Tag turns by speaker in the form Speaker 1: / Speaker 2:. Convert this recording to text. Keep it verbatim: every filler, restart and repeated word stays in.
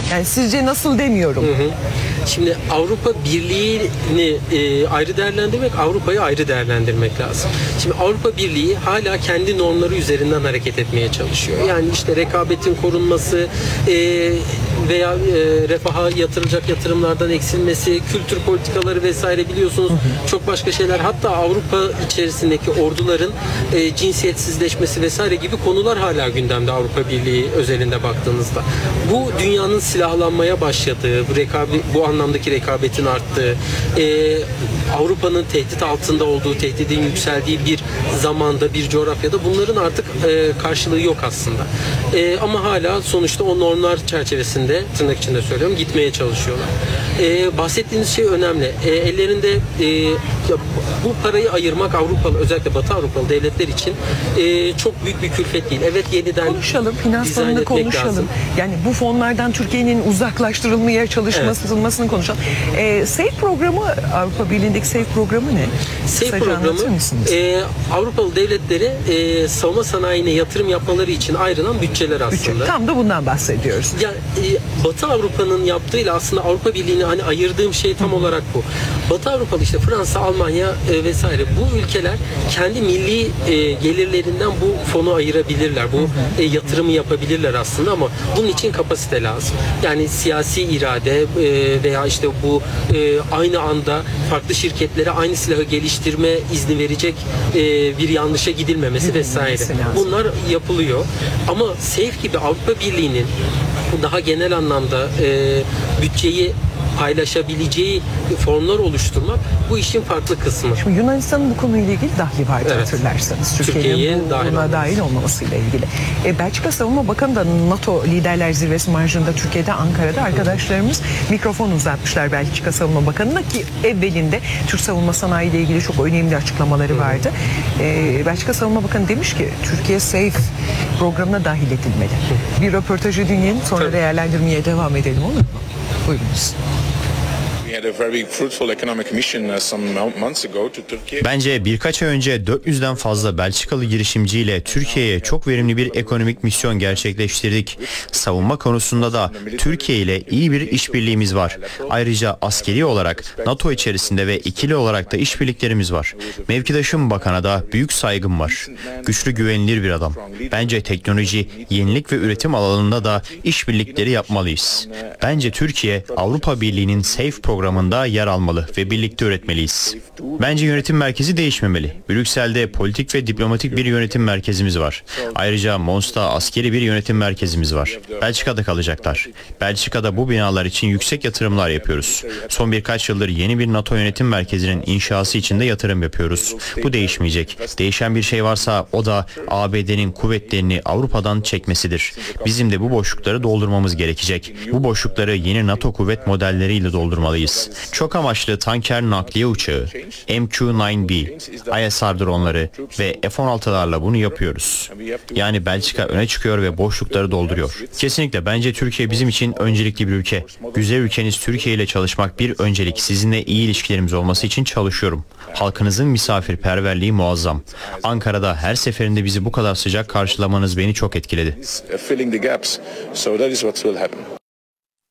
Speaker 1: Yani sizce nasıl demiyorum.
Speaker 2: Hı hı. Şimdi Avrupa Birliği'ni e, ayrı değerlendirmek, Avrupa'yı ayrı değerlendirmek lazım. Şimdi Avrupa Birliği hala kendi normları üzerinden hareket etmeye çalışıyor. Yani işte rekabetin korunması e, veya e, refaha yatırılacak yatırımlardan eksilmesi, kültür politikaları vesaire biliyorsunuz, çok başka şeyler. Hatta Avrupa içerisindeki orduların e, cinsiyetsizleşmesi vesaire gibi konular hala gündemde Avrupa Birliği özelinde baktığınızda. Bu dünyanın silahlanmaya başladığı, bu rekabet, bu anlamdaki rekabetin arttığı, e, Avrupa'nın tehdit altında olduğu, tehdidin yükseldiği bir zamanda, bir coğrafyada bunların artık e, karşılığı yok aslında. E, ama hala sonuçta o normlar çerçevesinde, tırnak içinde söylüyorum, gitmeye çalışıyorlar. E, bahsettiğiniz şey önemli. E, ellerinde e, bu parayı ayırmak Avrupalı, özellikle Batı Avrupalı devletler için e, çok büyük bir külfet değil. Evet, yeniden
Speaker 1: konuşalım, finansmanını konuşalım. Lazım. Yani bu fonlardan Türkiye'nin uzaklaştırılmaya çalışmasını evet. konuşalım. E, SAFE programı, Avrupa Birliği'ndeki SAFE programı ne?
Speaker 2: SAFE programı e, Avrupalı devletleri e, savunma sanayine yatırım yapmaları için ayrılan bütçeler aslında. Bütçe.
Speaker 1: Tam da bundan bahsediyoruz.
Speaker 2: Ya, e, Batı Avrupa'nın yaptığıyla aslında Avrupa Birliği'ni hani ayırdığım şey tam Hı. olarak bu. Batı Avrupalı işte Fransa, Almanya e, vesaire bu ülkeler kendi milli e, gelirlerinden bu fonu ayırabilirler. Bu e, yatırımı yapabilirler aslında ama bunun için kapasite lazım. Yani siyasi irade e, veya işte bu e, aynı anda farklı şirketlere aynı silahı geliştirme izni verecek e, bir yanlışa gidilmemesi vesaire. Bunlar yapılıyor. Ama SAFE gibi Avrupa Birliği'nin daha genel anlamda e, bütçeyi paylaşabileceği formlar oluşturmak bu işin farklı kısmı.
Speaker 1: Şimdi Yunanistan'ın bu konuyla ilgili dahli vardı evet. hatırlarsanız. Türkiye'nin bu, dahil buna dahil olmamasıyla ilgili. E, Belçika Savunma Bakanı da NATO Liderler Zirvesi marjında Türkiye'de, Ankara'da arkadaşlarımız mikrofon uzatmışlar Belçika Savunma Bakanı'na ki evvelinde Türk savunma sanayi ile ilgili çok önemli açıklamaları vardı. E, Belçika Savunma Bakanı demiş ki Türkiye SAFE programına dahil edilmeli. Bir röportajı dinleyelim, sonra Tabii. değerlendirmeye devam edelim, olur mu? Buyurunuz.
Speaker 3: Bence birkaç ay önce dört yüzden fazla Belçikalı girişimciyle Türkiye'ye çok verimli bir ekonomik misyon gerçekleştirdik. Savunma konusunda da Türkiye ile iyi bir işbirliğimiz var. Ayrıca askeri olarak NATO içerisinde ve ikili olarak da işbirliklerimiz var. Mevkidaşım bakana da büyük saygım var. Güçlü, güvenilir bir adam. Bence teknoloji, yenilik ve üretim alanında da işbirlikleri yapmalıyız. Bence Türkiye Avrupa Birliği'nin SAFE programında yer almalı ve birlikte üretmeliyiz. Bence yönetim merkezi değişmemeli. Brüksel'de politik ve diplomatik bir yönetim merkezimiz var. Ayrıca Mons'ta askeri bir yönetim merkezimiz var. Belçika'da kalacaklar. Belçika'da bu binalar için yüksek yatırımlar yapıyoruz. Son birkaç yıldır yeni bir NATO yönetim merkezinin inşası için de yatırım yapıyoruz. Bu değişmeyecek. Değişen bir şey varsa o da A B D'nin kuvvetlerini Avrupa'dan çekmesidir. Bizim de bu boşlukları doldurmamız gerekecek. Bu boşlukları yeni NATO kuvvet modelleriyle doldurmalıyız. Çok amaçlı tanker nakliye uçağı, M Q dokuz B, I S R dronları ve F on altılarla bunu yapıyoruz. Yani Belçika öne çıkıyor ve boşlukları dolduruyor. Kesinlikle bence Türkiye bizim için öncelikli bir ülke. Güzel ülkeniz Türkiye ile çalışmak bir öncelik. Sizinle iyi ilişkilerimiz olması için çalışıyorum. Halkınızın misafirperverliği muazzam. Ankara'da her seferinde bizi bu kadar sıcak karşılamanız beni çok etkiledi.